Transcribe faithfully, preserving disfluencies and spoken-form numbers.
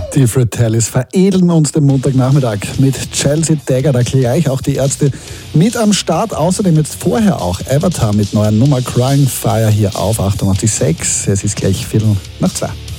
Die Fratellis veredeln uns den Montagnachmittag mit Chelsea Dagger, da gleich auch die Ärzte mit am Start. Außerdem jetzt vorher auch Avatar mit neuer Nummer Crying Fire hier auf achtundachtzig Komma sechs. Es ist gleich Viertel nach zwei.